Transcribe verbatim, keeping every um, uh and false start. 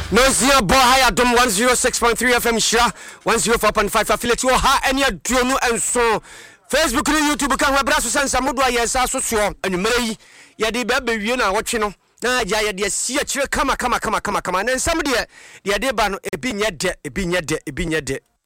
No zero boy higher dom one oh six point three F M Shira one oh four point five affiliate you ha any aduonu enso Facebook and YouTube kan we bra so sensa modo ayensa so so anumere yi ye de ba bewie na wotwe no na ja ye de sie akire kama kama kama kama kama na nsam de de de ba no ebi nye de ebi nye de ebi nye de